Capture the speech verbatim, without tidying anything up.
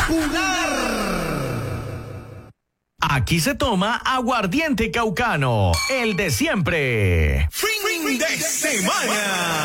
Aquí se toma aguardiente caucano, el de siempre. Fin de semana.